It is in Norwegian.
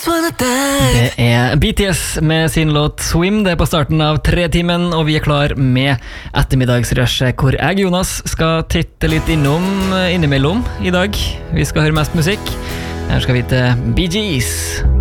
Det BTS med sin låt Swim. Det på starten av 3-timen, og vi klar med ettermiddagsrushet, hvor jeg, Jonas, skal titte litt innimellom i dag. Vi skal høre mest musikk. Her skal vi til Bee Gees.